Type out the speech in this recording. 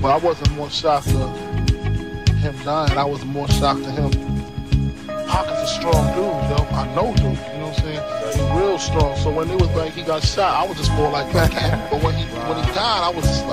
But I wasn't more shocked of him dying. I was more shocked to him. Pac is a strong dude, yo. I know dude, you know what I'm saying? He's real strong. So when it was like he got shot, I was just more like, but when he died, I was just like,